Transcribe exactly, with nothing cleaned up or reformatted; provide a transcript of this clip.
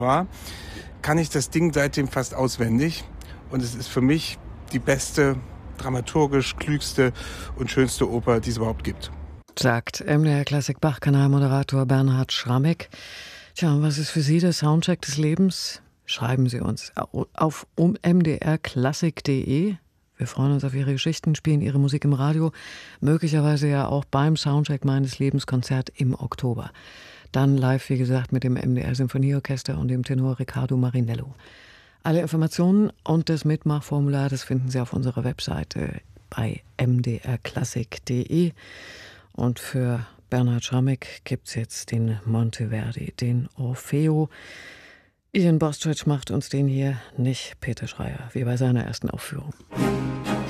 war, kann ich das Ding seitdem fast auswendig. Und es ist für mich die beste, dramaturgisch klügste und schönste Oper, die es überhaupt gibt. Sagt M D R Klassik Bach-Kanal-Moderator Bernhard Schrammeck. Tja, und was ist für Sie der Soundtrack des Lebens? Schreiben Sie uns auf um m d r klassik punkt d e. Wir freuen uns auf Ihre Geschichten, spielen Ihre Musik im Radio, möglicherweise ja auch beim Soundtrack meines Lebens Konzert im Oktober. Dann live, wie gesagt, mit dem M D R Symphonieorchester und dem Tenor Riccardo Marinello. Alle Informationen und das Mitmachformular, das finden Sie auf unserer Webseite bei m d r klassik punkt d e. Und für Bernhard Schrammeck gibt es jetzt den Monteverdi, den Orfeo. Ian Bostridge macht uns den hier, nicht Peter Schreier, wie bei seiner ersten Aufführung.